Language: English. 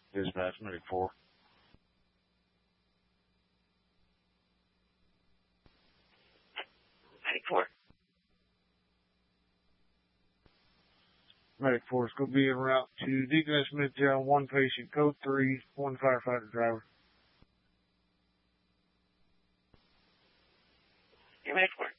Dispatch, Medic 4. Medic 4. Medic 4 is going to be en route to Deaconess Midtown, 1 patient, code 3, 1 firefighter driver. You're Medic 4.